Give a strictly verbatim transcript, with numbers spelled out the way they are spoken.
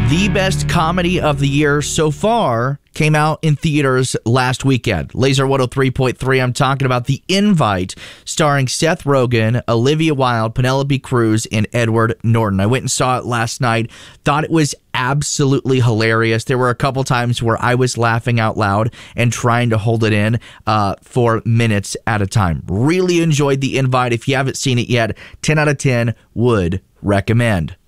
The best comedy of the year so far came out in theaters last weekend. Laser one oh three point three, I'm talking about The Invite, starring Seth Rogen, Olivia Wilde, Penelope Cruz, and Edward Norton. I went and saw it last night, thought it was absolutely hilarious. There were a couple times where I was laughing out loud and trying to hold it in uh, for minutes at a time. Really enjoyed The Invite. If you haven't seen it yet, ten out of ten would recommend.